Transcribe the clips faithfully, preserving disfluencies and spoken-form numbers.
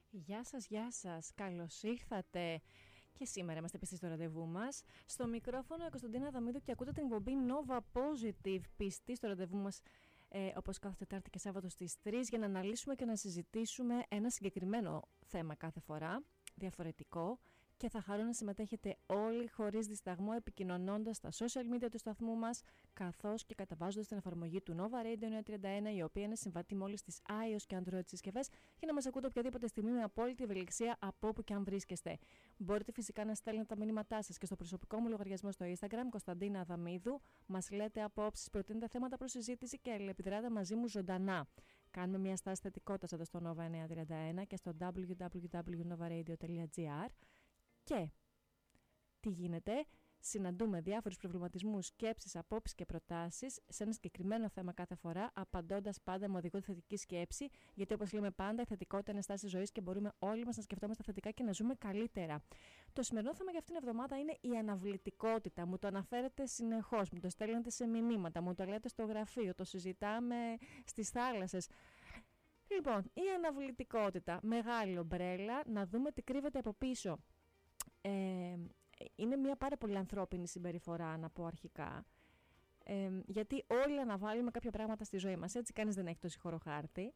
Γεια σας, γεια σας, καλώς ήρθατε. Και σήμερα είμαστε πιστοί στο ραντεβού μας. Στο μικρόφωνο η Κωνσταντίνα Δαμίδου και ακούτε την εκπομπή Nova Positive, πιστοί στο ραντεβού μας ε, όπως κάθε Τετάρτη και Σάββατο στις τρεις, για να αναλύσουμε και να συζητήσουμε ένα συγκεκριμένο θέμα κάθε φορά, διαφορετικό, και θα χαρώ να συμμετέχετε όλοι χωρίς δισταγμό, επικοινωνώντας στα social media του σταθμού μας, καθώς και καταβάζοντας την εφαρμογή του Nova Radio εννιακόσια τριάντα ένα, η οποία είναι συμβατή με όλες τις iOS και Android συσκευές, για να μας ακούτε οποιαδήποτε στιγμή με απόλυτη ευελιξία από όπου και αν βρίσκεστε. Μπορείτε φυσικά να στέλνετε τα μηνύματά σας και στο προσωπικό μου λογαριασμό στο Instagram, Κωνσταντίνα Δαμίδου. Μας λέτε απόψεις, προτείνετε θέματα προς συζήτηση και αλληλεπιδράτε μαζί μου ζωντανά. Κάνουμε μια στάση θετικότητας εδώ στο Nova εννιακόσια τριάντα ένα και στο double-u double-u double-u τελεία nova radio τελεία gr. Και τι γίνεται, συναντούμε διάφορους προβληματισμούς, σκέψεις, απόψεις και προτάσεις σε ένα συγκεκριμένο θέμα κάθε φορά, απαντώντας πάντα με οδηγό τη θετική σκέψη, γιατί όπως λέμε πάντα, η θετικότητα είναι στάση ζωής και μπορούμε όλοι μας να σκεφτόμαστε θετικά και να ζούμε καλύτερα. Το σημερινό θέμα για αυτήν την εβδομάδα είναι η αναβλητικότητα. Μου το αναφέρετε συνεχώς, μου το στέλνετε σε μηνύματα, μου το λέτε στο γραφείο, το συζητάμε στις θάλασσες. Λοιπόν, η αναβλητικότητα, μεγάλη ομπρέλα, να δούμε τι κρύβεται από πίσω. Ε, είναι μια πάρα πολύ ανθρώπινη συμπεριφορά, να πω αρχικά, ε, γιατί όλοι αναβάλουμε κάποια πράγματα στη ζωή μας, έτσι κανείς δεν έχει το συγχωροχάρτη.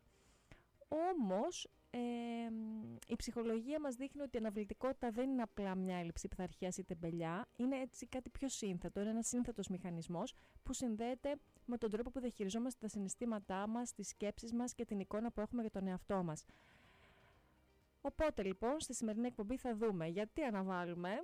Όμως ε, η ψυχολογία μας δείχνει ότι η αναβλητικότητα δεν είναι απλά μια έλλειψη πειθαρχίας ή τεμπελιά, είναι έτσι κάτι πιο σύνθετο, είναι ένας σύνθετος μηχανισμός που συνδέεται με τον τρόπο που διαχειριζόμαστε τα συναισθήματά μας, τις σκέψεις μας και την εικόνα που έχουμε για τον εαυτό μας. Οπότε λοιπόν στη σημερινή εκπομπή θα δούμε γιατί αναβάλουμε,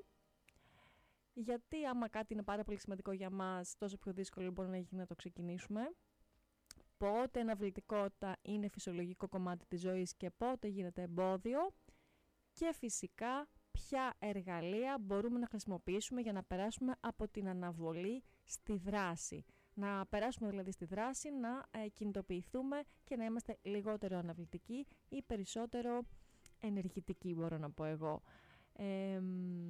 γιατί άμα κάτι είναι πάρα πολύ σημαντικό για μας, τόσο πιο δύσκολο μπορεί να γίνει να το ξεκινήσουμε, πότε η αναβλητικότητα είναι φυσιολογικό κομμάτι της ζωής και πότε γίνεται εμπόδιο, και φυσικά ποια εργαλεία μπορούμε να χρησιμοποιήσουμε για να περάσουμε από την αναβολή στη δράση. Να περάσουμε δηλαδή στη δράση, να ε, κινητοποιηθούμε και να είμαστε λιγότερο αναβλητικοί ή περισσότερο ενεργητική, μπορώ να πω εγώ. Ε,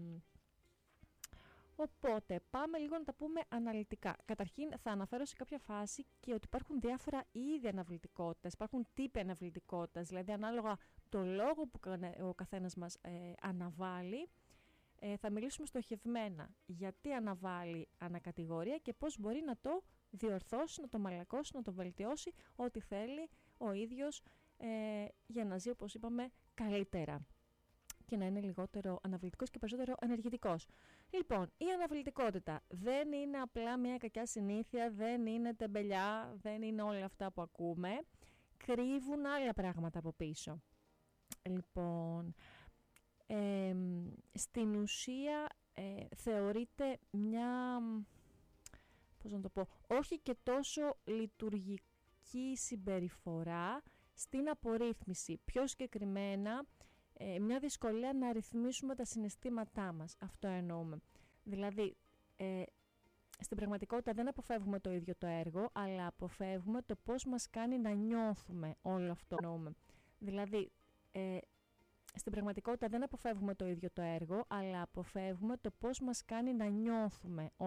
οπότε πάμε λίγο να τα πούμε αναλυτικά. Καταρχήν θα αναφέρω σε κάποια φάση και ότι υπάρχουν διάφορα είδη αναβλητικότητας, υπάρχουν τύποι αναβλητικότητας, δηλαδή ανάλογα το λόγο που ο καθένας μας ε, αναβάλει, ε, θα μιλήσουμε στοχευμένα γιατί αναβάλει ανακατηγορία και πώς μπορεί να το διορθώσει, να το μαλακώσει, να το βελτιώσει ό,τι θέλει ο ίδιος, ε, για να ζει, όπως είπαμε, καλύτερα και να είναι λιγότερο αναβλητικός και περισσότερο ενεργητικός. Λοιπόν, η αναβλητικότητα δεν είναι απλά μια κακιά συνήθεια, δεν είναι τεμπελιά, δεν είναι όλα αυτά που ακούμε. Κρύβουν άλλα πράγματα από πίσω. Λοιπόν, ε, στην ουσία ε, θεωρείται μια, πώς να το πω, όχι και τόσο λειτουργική συμπεριφορά στην απορρίθμιση. Πιο συγκεκριμένα, ε, μια δυσκολία να ρυθμίσουμε τα συναισθήματά μας. Αυτό εννοούμε. Δηλαδή, ε, στην πραγματικότητα δεν αποφεύγουμε το ίδιο το έργο, αλλά αποφεύγουμε το πώς μας κάνει να νιώθουμε όλο αυτό. Εννοούμε. Δηλαδή, ε, στην πραγματικότητα δεν αποφεύγουμε το ίδιο το έργο, αλλά αποφεύγουμε το πώς μας κάνει να νιώθουμε